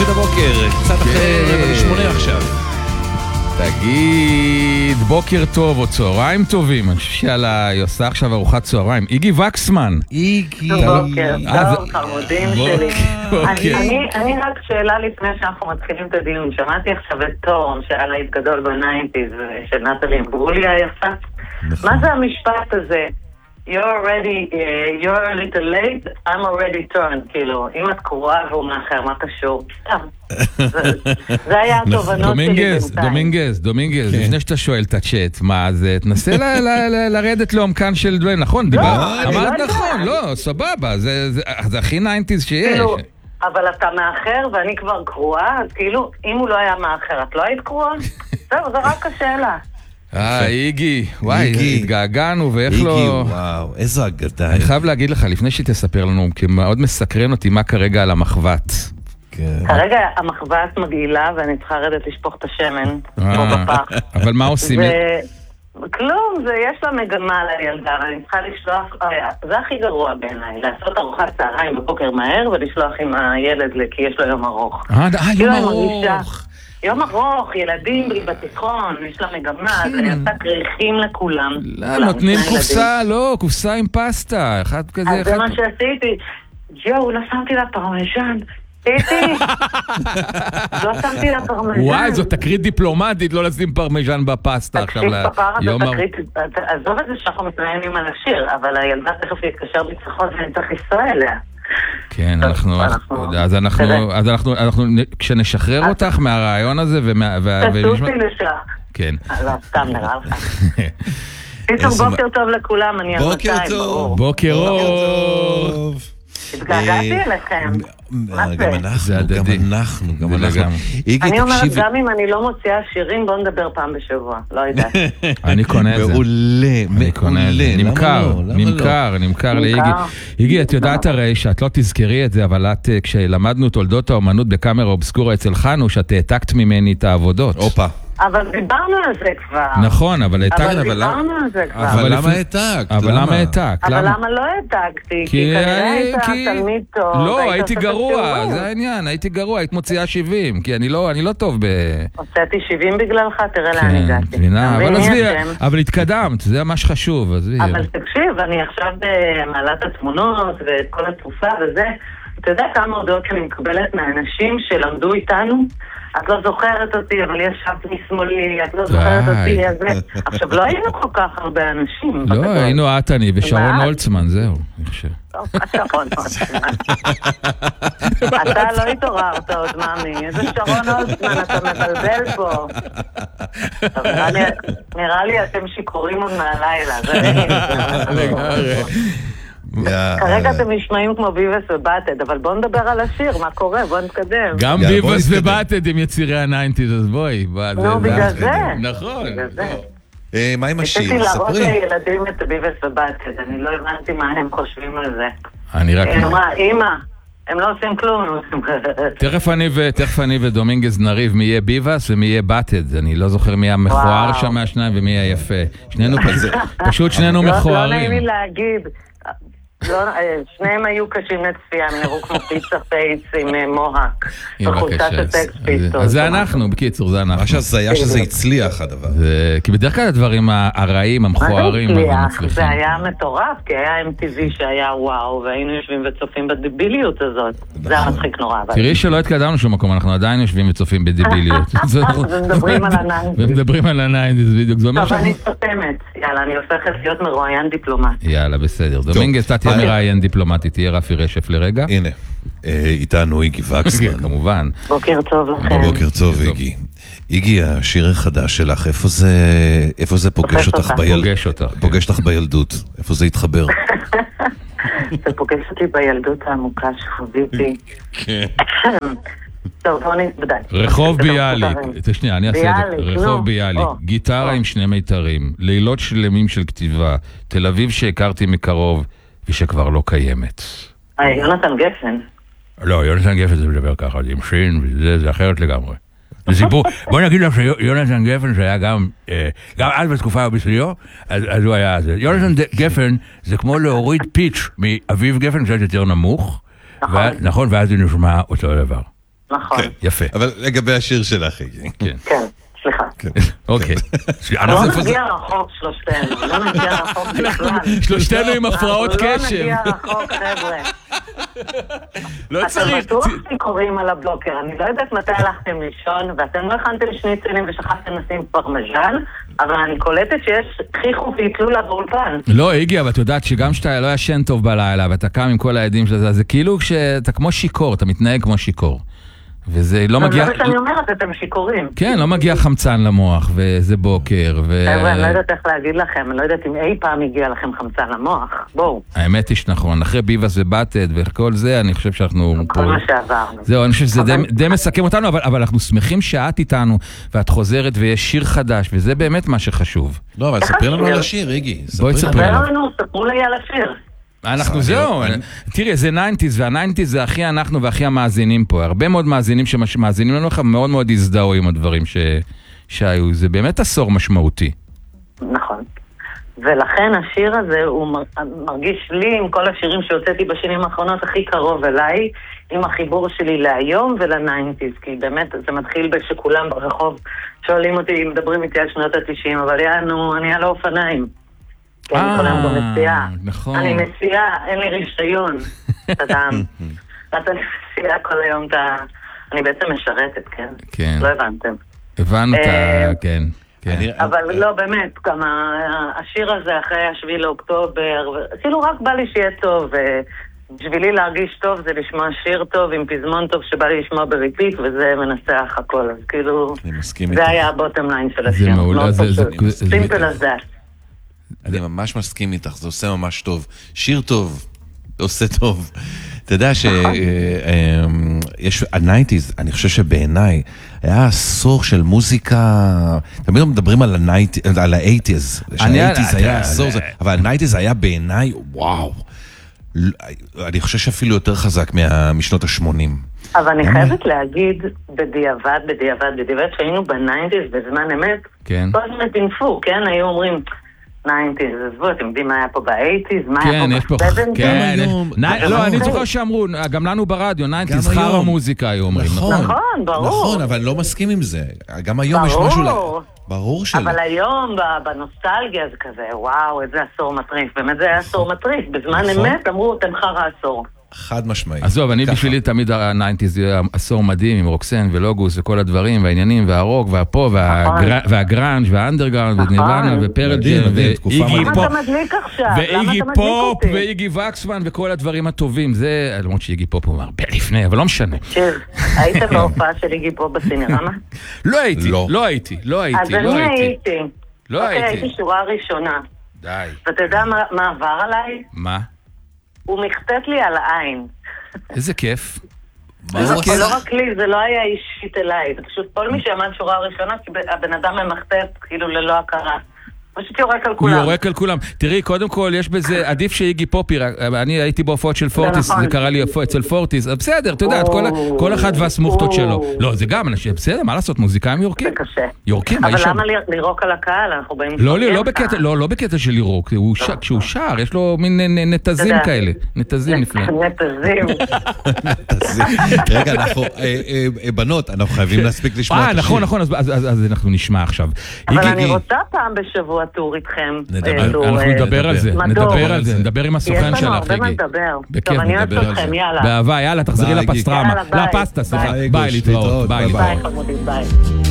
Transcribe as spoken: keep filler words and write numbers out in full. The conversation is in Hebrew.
תוכנית הבוקר, קצת אחרי רבע לשמונה עכשיו. תגיד, בוקר טוב או צהריים טובים. אני חושב שעלה, היא עושה עכשיו ארוחת צהריים. איגי וקסמן. איגי. בוקר טוב, חמודים שלי. אני רק שאלה לפני שאנחנו מתחילים את הדיון. שמעתי עכשיו את תורם שהיה לה גדול בניינטיז של נטלי ברוליה היפה. מה זה המשפט הזה? You're already, uh, you're a little late, I'm already turned, כאילו, אם את קרואה והוא מאחר, מה קשור? זה היה התובנות שלי דומינגז, בינתיים. דומינגז, דומינגז, לפני שאתה שואל את הצ'אט, מה זה, תנסה לרדת לעומקן של דברים, נכון, אמרת נכון, לא, סבבה, זה הכי ניינטיז שיש. אבל אתה מאחר ואני כבר קרואה, אז כאילו, אם הוא לא היה מאחר, את לא היית קרואה? זהו, זה רק השאלה. אה, איגי, וואי, התגעגענו ואיך לא... איגי, וואו, איזו אגדה. אני חייב להגיד לך, לפני שתספר לנו, כי מאוד מסקרן אותי מה כרגע על המחבת. כרגע המחבת מגעילה ואני צריכה רדת לשפוך את השמן, כמו בפח. אבל מה עושים? כלום, יש לה מגמה לילדה, אני צריכה לשלוח, זה הכי גרוע בעיניי, לעשות ארוחת צהריים בבוקר מהר ולשלוח עם הילד, כי יש לו יום ארוך. אה, יום ארוך. יום ארוך, ילדים בתיכון, יש לה מגמה, זה יצא קריחים לכולם. לא, נותנים קופסה, לא, קופסה עם פסטה, אחד כזה. אז זה מה שעשיתי, ג'ו, לא שמתי לה פרמז'ן, איתי, לא שמתי לה פרמז'ן. וואי, זאת תקרית דיפלומטית, לא לשים פרמז'ן בפסטה עכשיו ליום ארוך. עזוב את זה שאנחנו מתראיינים על השיר, אבל הילדה תכף להתקשר בצחות ואני צריך ישראל לה. כן, אנחנו, אז אנחנו, אז אנחנו, אנחנו, כשנשחרר אותך מהרעיון הזה ומה... תסוסי לשם. כן. לא, סתם נראה לך. פיצור, בוקר טוב לכולם, אני ארצה. בוקר טוב. בוקר טוב. התגעגעתי אליכם. גם אנחנו, גם אנחנו, גם אנחנו. אני אומרת, גם אם אני לא מוציאה שירים, בוא נדבר פעם בשבוע. לא יודעת. אני קונה את זה. מעולה, מעולה. נמכר, נמכר, נמכר לאיגי. איגי, את יודעת הרי שאת לא תזכרי את זה, אבל את, כשלמדנו תולדות האומנות בקאמרה אובסקורה אצל חנו, שאת העתקת ממני את העבודות. אופה. אבל דיברנו על זה כבר. נכון, אבל העתקת. אבל דיברנו על זה כבר. אבל למה העתקת? אבל למה העתקת? אבל למה לא העתקתי? כי כנראה היית תלמיד טוב. לא, הייתי גרוע, זה העניין, הייתי גרוע, היית מוציאה שבעים, כי אני לא טוב ב... הוצאתי שבעים בגללך, תראה לאן הגעתי. אבל עזבי, אבל התקדמת, זה ממש חשוב, עזבי. אבל תקשיב, אני עכשיו במעלת התמונות ואת כל התקופה וזה, אתה יודע כמה הודעות שאני מקבלת מאנשים שלמדו איתנו? את לא זוכרת אותי, אבל ישבת משמאלי, את לא זוכרת אותי, אז זה... עכשיו, לא היינו כל כך הרבה אנשים. לא, היינו את, אני ושרון הולצמן, זהו, אני חושב. טוב, שרון הולצמן. אתה לא התעוררת עוד, מאמי. איזה שרון הולצמן, אתה מבלבל פה. נראה לי אתם שיכורים עוד מהלילה, זה לגמרי. כרגע אתם נשמעים כמו ביבס ובאטד, אבל בואו נדבר על השיר, מה קורה, בואו נתקדם. גם ביבס ובאטד עם יצירי הניינטיז, אז בואי. נו, בגלל זה. נכון. מה עם השיר? ניסיתי להראות לילדים את ביבס ובאטד, אני לא הבנתי מה הם חושבים על זה. אני רק... היא אמרה, אמא, הם לא עושים כלום. תכף אני ודומינגז נריב מי יהיה ביבס ומי יהיה באטד, אני לא זוכר מי המכוער שם מהשניים ומי יהיה יפה. שנינו כזה, פשוט שנינו מכוערים. לא נעים לי להגיד. שניהם היו קשים לצפייה, הם נראו כמו פיצה פייס עם מוהק בחולצה של סקס פיסטול. אז זה אנחנו, בקיצור, זה אנחנו. מה שזה שזה הצליח הדבר. כי בדרך כלל הדברים הרעים, המכוערים, זה היה מטורף, כי היה אם טי וי שהיה וואו, והיינו יושבים וצופים בדיביליות הזאת. זה היה מצחיק נורא. תראי שלא התקדמנו שום מקום, אנחנו עדיין יושבים וצופים בדיביליות. ומדברים על הניינטיז. ומדברים על הניינטיז, בדיוק. טוב, אני סותמת. יאללה, אני הופכת להיות מרואיין דיפלומט. יאללה, בסדר. דומינגז, אתה תהיה מראיין דיפלומטי, תהיה רפי רשף לרגע. הנה, איתנו איגי וקסמן. כמובן. בוקר טוב לכם. בוקר טוב, איגי. איגי, השיר החדש שלך, איפה זה, איפה זה פוגש אותך בילדות? פוגש אותך בילדות. איפה זה התחבר? זה פוגש אותי בילדות העמוקה שחוויתי. כן. טוב, בוא נתבדל. רחוב ביאליק, שנייה, אני אעשה את זה. רחוב ביאליק, גיטרה עם שני מיתרים, לילות שלמים של כתיבה, תל אביב שהכרתי מקרוב ושכבר לא קיימת. יונתן גפן. לא, יונתן גפן זה מדבר ככה, עם שין וזה, זה אחרת לגמרי. זה סיפור, בוא נגיד לך שיונתן גפן שהיה גם, גם אז בתקופה הבשריו, אז הוא היה זה. יונתן גפן זה כמו להוריד פיץ' מאביב גפן, שזה יותר נמוך, נכון, ואז זה נשמע אותו דבר. נכון. יפה. אבל לגבי השיר שלך, כן. כן. סליחה. אוקיי. לא נגיע רחוק שלושתנו, לא נגיע רחוק בכלל. שלושתנו עם הפרעות קשר. לא נגיע רחוק, חבר'ה. לא צריך. אתם בטוח קוראים על הבלוקר, אני לא יודעת מתי הלכתם לישון, ואתם לא הכנתם שניצלים ושכחתם לשים פרמז'ן, אבל אני קולטת שיש חיכו והתלו לה באולפן. לא, איגי, אבל את יודעת שגם שאתה לא ישן טוב בלילה, ואתה קם עם כל העדים של זה, זה כאילו שאתה כמו שיקור, אתה מתנהג כמו שיקור. וזה לא מגיע... זה מה שאני אומרת, אתם שיכורים. כן, לא מגיע חמצן למוח, וזה בוקר, ו... חבר'ה, אני לא יודעת איך להגיד לכם, אני לא יודעת אם אי פעם הגיע לכם חמצן למוח, בואו. האמת היא שנכון, אחרי ביבס ובטד וכל זה, אני חושב שאנחנו... כל מה שעברנו. זהו, אני חושב שזה די מסכם אותנו, אבל אנחנו שמחים שאת איתנו, ואת חוזרת ויש שיר חדש, וזה באמת מה שחשוב. לא, אבל ספרי לנו על השיר, איגי. בואי תספרי לנו. ספרו לי על השיר. אנחנו זהו, תראי, זה ניינטיז, והניינטיז זה הכי אנחנו והכי המאזינים פה. הרבה מאוד מאזינים שמאזינים לנו, מאוד מאוד הזדהו עם הדברים שהיו. זה באמת עשור משמעותי. נכון. ולכן השיר הזה, הוא מרגיש לי, עם כל השירים שהוצאתי בשנים האחרונות, הכי קרוב אליי, עם החיבור שלי להיום ולניינטיז, כי באמת זה מתחיל שכולם ברחוב שואלים אותי, מדברים איתי על שנות ה-תשעים, אבל יענו, אני על האופניים. כי אני כל היום במציאה. נכון. אני מציאה, אין לי רישיון. אדם. אז אני מציאה כל היום את ה... אני בעצם משרתת, כן? כן. לא הבנתם. הבנו את ה... כן. אבל לא, באמת, כמה... השיר הזה אחרי השביעי לאוקטובר, כאילו רק בא לי שיהיה טוב, ובשבילי להרגיש טוב זה לשמוע שיר טוב עם פזמון טוב שבא לי לשמוע בריפיט, וזה מנסח הכל. אז כאילו, זה היה הבוטם ליין של השיר. זה מעולה. סימפל אז זה. אני ממש מסכים איתך, זה עושה ממש טוב. שיר טוב, עושה טוב. אתה יודע שיש, הניינטיז, אני חושב שבעיניי, היה עשור של מוזיקה, תמיד מדברים על האייטיז, שהאייטיז היה עשור, אבל הניינטיז היה בעיניי, וואו. אני חושב שאפילו יותר חזק משנות ה-שמונים. אבל אני חייבת להגיד, בדיעבד, בדיעבד, בדיעבד, שהיינו בניינטיז בזמן אמת, כל הזמן תנפו, כן? היו אומרים... ניינטיז, עזבו, אתם יודעים מה היה פה באייטיז, מה היה פה בסבנטיז? כן, לא, אני זוכר שאמרו, גם לנו ברדיו, ניינטיז, חר המוזיקה היו אומרים. נכון, ברור. נכון, אבל לא מסכים עם זה. גם היום יש משהו... ברור שלא. אבל היום, בנוסטלגיה זה כזה, וואו, איזה עשור מטריף. באמת זה היה עשור מטריף. בזמן אמת אמרו, אתם חר העשור. חד משמעי. אז טוב, אני בשבילי תמיד ה-ניינטיז זה עשור מדהים עם רוקסן ולוגוס וכל הדברים והעניינים והרוק והפו והגראנג' והאנדרגראונד ונירוונה ופרל ג'ם ואיגי פופ ואיגי פופ ואיגי וקסמן וכל הדברים הטובים. זה, למרות שאיגי פופ הוא הרבה לפני, אבל לא משנה. היית בהופעה של איגי פופ בסינרמה? לא הייתי, לא הייתי, לא הייתי. אז אני הייתי. לא הייתי. הייתי שורה ראשונה. די. ואתה יודע מה עבר עליי? מה? הוא מחטט לי על העין. איזה כיף. לא רק לי, זה לא היה אישית אליי. זה פשוט כל מי שעמד שורה ראשונה, כי הבן אדם ממחטט כאילו ללא הכרה. פשוט יורק על כולם. הוא יורק על כולם. תראי, קודם כל, יש בזה, עדיף שאיגי פופי, אני הייתי בהופעות של פורטיס, זה קרה לי אצל פורטיס, בסדר, אתה יודע, כל אחד והסמוכתות שלו. לא, זה גם, בסדר, מה לעשות, מוזיקאים יורקים? זה קשה. יורקים, אבל למה לירוק על הקהל? אנחנו באים... לא, לא בקטע של לירוק, כשהוא שר, יש לו מין נתזים כאלה, נתזים לפני. נתזים. רגע, אנחנו, בנות, אנחנו חייבים להספיק לשמוע את השיר. נכון, נכון, אז אנחנו נשמע עכשיו. אבל אני רוצה פעם בשבוע טור איתכם. אנחנו נדבר על זה, נדבר על זה, נדבר עם הסוכן שלך. יש לנו הרבה מה לדבר. טוב, אני אוהבת אתכם, יאללה. באהבה, יאללה, תחזרי לפסטרמה. לפסטה, סליחה. ביי, להתראות. ביי, חמודים, ביי.